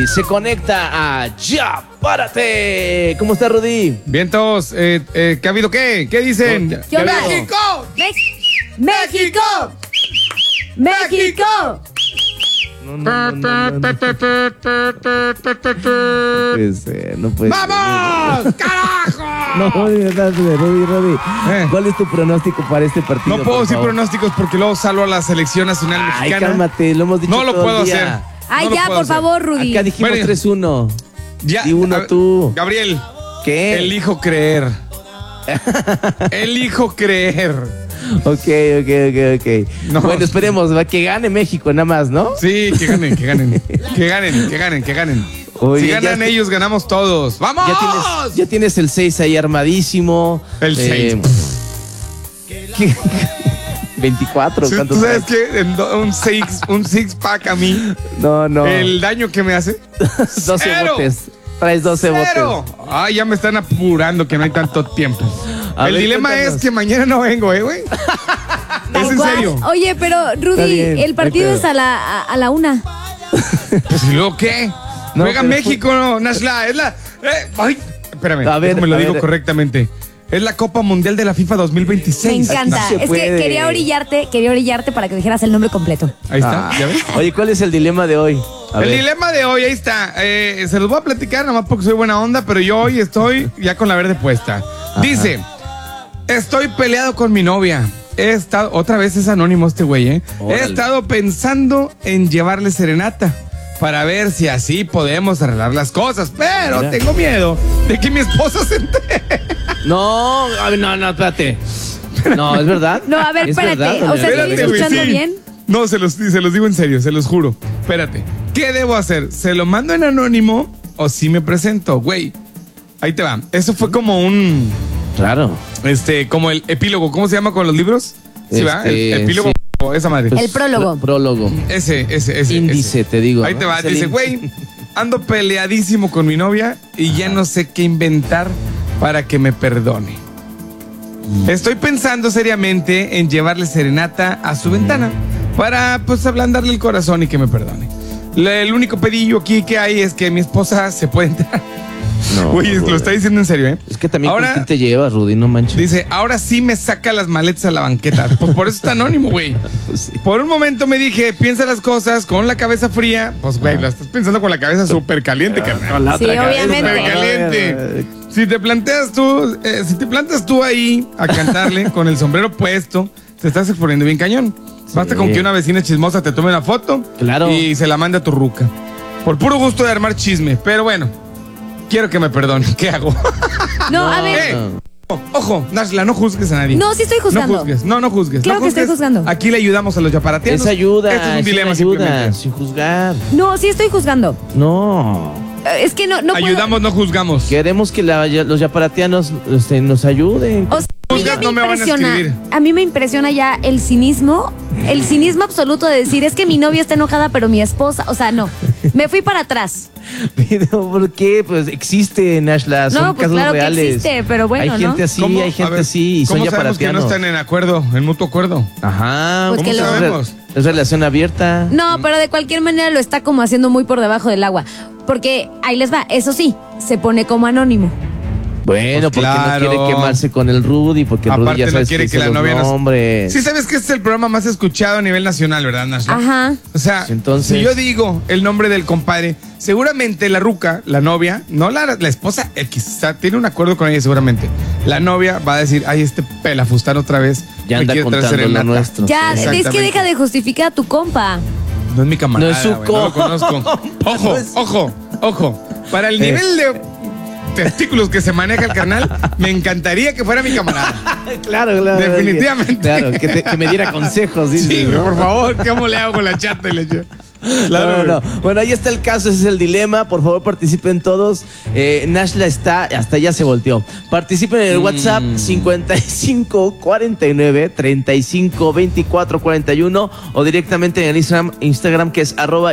se conecta a Ya Párate. ¿Cómo está, Rudy? Vientos, ¿qué ha habido qué? ¿Qué dicen? ¿Qué ha habido? ¡México! ¡México! ¡México! No puede ser, no puede ser. ¡Vamos! ¡Carajo! No, de verdad, Rudy. ¿Cuál es tu pronóstico para este partido? No puedo decir favor? pronósticos porque luego salvo a la selección nacional Ay, mexicana. cálmate, lo hemos dicho No lo todo puedo el día. hacer. Ay, No lo ya, puedo por hacer. favor, Rudy. Acá dijimos Bueno, 3-1. Ya, Di uno tú. Gabriel, ¿Qué? elijo creer. Elijo creer. Ok. No. Bueno, esperemos que gane México nada más, ¿no? Sí, que ganen. Que ganen. Oye, Si ya ganan ellos, ganamos todos. ¡Vamos! Ya tienes el 6 ahí armadísimo. El 6. 24. Sí, ¿cuánto ¿tú sabes traes? qué? Un six pack a mí. No. El daño que me hace. 12 ¡Cero! botes. Traes 12 ¡Cero! botes. Ay, ya me están apurando que no hay tanto tiempo. A El ver, dilema cuéntanos. es que mañana no vengo, güey. Es en ¿Cuál? serio. Oye, pero Está Rudy, bien, el partido no hay es a la 1. Pues ¿y luego qué? No, Juega pero México, no, Nashla. Es la. Ay, espérame, A ver, déjame lo a digo ver. correctamente. Es la Copa Mundial de la FIFA 2026. Me encanta. Así se Es puede. que quería orillarte para que dijeras el nombre completo. Ahí está, ¿ya ves? Oye, ¿cuál es el dilema de hoy? A El ver. dilema de hoy, ahí está. Se los voy a platicar nada más porque soy buena onda, pero yo hoy estoy ya con la verde puesta. Dice, estoy peleado con mi novia. He estado, otra vez es anónimo este güey, ¿eh? Órale. He estado pensando en llevarle serenata para ver si así podemos arreglar las cosas, pero Mira. tengo miedo de que mi esposa se entere. No, a ver, no, espérate. No, ¿es verdad? No, a ver, ¿Es espérate. verdad, O sea, Olivia? ¿estoy escuchando bien? No, se los digo en serio, se los juro. Espérate, ¿qué debo hacer? ¿Se lo mando en anónimo o si me presento? Güey, ahí te va. Eso fue como un... Claro. como el epílogo, ¿cómo se llama con los libros? ¿Sí va? El epílogo, sí. esa madre. El prólogo. Prólogo. Ese. Índice, te digo. Ahí ¿no? te va, Es el dice, índice. güey, ando peleadísimo con mi novia y ya no sé qué inventar para que me perdone. Estoy pensando seriamente en llevarle serenata a su ventana para, pues, ablandarle el corazón y que me perdone. El único pedillo aquí que hay es que mi esposa se puede entrar. No, Güey, lo está diciendo en serio, ¿eh? Es que también Ahora- con quién te llevas, Rudy, no manches. Dice, ahora sí me saca las maletas a la banqueta. Pues por eso está anónimo, güey. Pues sí. Por un momento me dije, piensa las cosas con la cabeza fría. Pues, güey, la estás pensando con la cabeza súper caliente, carnal. Sí, obviamente. Súper caliente. Si te plantas tú ahí a cantarle con el sombrero puesto, te estás exponiendo bien cañón. Basta con que una vecina chismosa te tome una foto Claro. y se la mande a tu ruca. Por puro gusto de armar chisme. Pero bueno, quiero que me perdone. ¿Qué hago? No, a ver. Ojo, Nashla, no juzgues a nadie. No, sí estoy juzgando. No juzgues, no juzgues. Claro no que estoy juzgues. juzgando. Aquí le ayudamos a los yaparatianos. Es ayuda. Este es un dilema ayuda, simplemente. sin juzgar. No, sí estoy juzgando. No. Es que no puedo. Ayudamos, no juzgamos. Queremos que los yaparatianos nos ayuden. O sea, a mí ya Juzgas, no me van a impresiona. escribir. A mí me impresiona ya el cinismo absoluto de decir, es que mi novia está enojada, pero mi esposa, o sea, no. Me fui para atrás. Pero ¿por qué? Pues existe, Nashla. Son No, pues casos claro que reales. existe, pero bueno, hay gente ¿no? así, ¿Cómo? hay A gente ver, así. Y son ¿cómo sabemos que no yaparatianos. están en acuerdo, en mutuo acuerdo? Ajá. Pues ¿Cómo que lo- sabemos? Es relación abierta. No, pero de cualquier manera lo está como haciendo muy por debajo del agua. Porque ahí les va, eso sí, se pone como anónimo. Bueno, Pues porque claro. no quiere quemarse con el Rudy, porque el Rudy Aparte ya no sabes quiere dice que la los novia nos... nombres. Sí, sabes que este es el programa más escuchado a nivel nacional, ¿verdad, Nashla? Ajá. O sea, Entonces- si yo digo el nombre del compadre, seguramente la ruca, la novia, no la esposa X, o sea, tiene un acuerdo con ella seguramente. La novia va a decir, ay, este pelafustán otra vez. Ya me anda quiere traer contando lo serenata". nuestro. Ya, es que Exactamente. deja de justificar a tu compa. No es mi camarada, No es su güey, no lo conozco. Ojo, No es- ojo. Para el nivel de testículos que se maneja el carnal, me encantaría que fuera mi camarada. Claro. Definitivamente. Claro, que me diera consejos. dices, Sí, ¿no? por favor, ¿cómo le hago con la chata y la chata? No. Bueno, ahí está el caso, ese es el dilema. Por favor, participen todos. Nashla está, hasta ya se volteó. Participen en el WhatsApp 55 49 35 24 41 o directamente en el Instagram que es @